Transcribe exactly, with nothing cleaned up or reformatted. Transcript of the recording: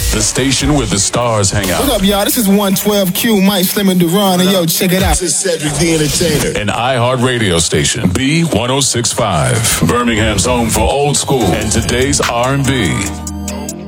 The station where the stars hang out. What up, y'all? This is one twelve Q, Mike Slim and Duran, and yo, check it out. This is Cedric the Entertainer. An iHeart radio station, B one oh six point five. Birmingham's home for old school and today's R and B.